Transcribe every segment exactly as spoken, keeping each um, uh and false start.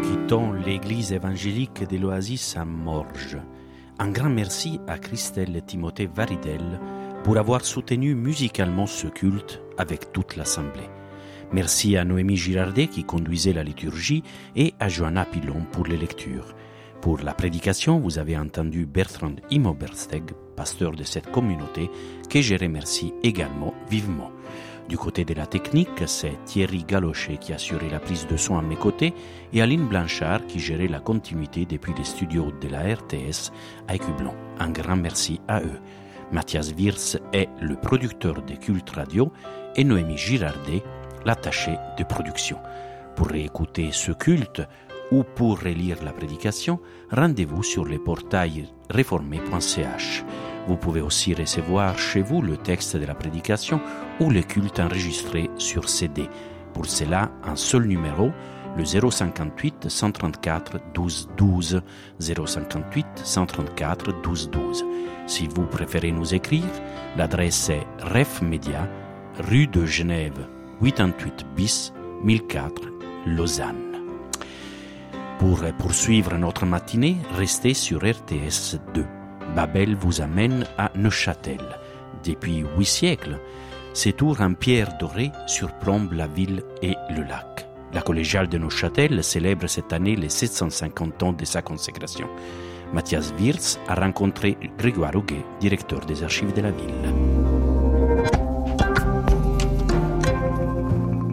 quittons l'église évangélique de l'Oasis à Morges. Un grand merci à Christelle et Timothée Varidel pour avoir soutenu musicalement ce culte avec toute l'assemblée. Merci à Noémie Girardet qui conduisait la liturgie et à Johanna Pilon pour les lectures. Pour la prédication, vous avez entendu Bertrand Immobersteg, pasteur de cette communauté, que je remercie également vivement. Du côté de la technique, c'est Thierry Galochet qui assurait la prise de son à mes côtés et Aline Blanchard qui gérait la continuité depuis les studios de la R T S à Écublon. Un grand merci à eux. Mathias Wirtz est le producteur de Culte Radio et Noémie Girardet, l'attachée de production. Pour réécouter ce culte ou pour relire la prédication, rendez-vous sur le portail réformé point c h. Vous pouvez aussi recevoir chez vous le texte de la prédication ou le culte enregistré sur C D. Pour cela, un seul numéro, le zéro cinquante-huit cent trente-quatre douze douze, zéro cinquante-huit cent trente-quatre douze douze. Si vous préférez nous écrire, l'adresse est refmedia, rue de Genève, quatre-vingt-huit bis, mille quatre, Lausanne. Pour poursuivre notre matinée, restez sur R T S deux. Babel vous amène à Neuchâtel. Depuis huit siècles, ces tours en pierre dorée surplombent la ville et le lac. La collégiale de Neuchâtel célèbre cette année les sept cent cinquante ans de sa consécration. Mathias Wirtz a rencontré Grégoire Huguet, directeur des archives de la ville.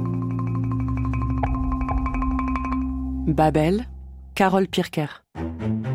Babel, Carole Pirker.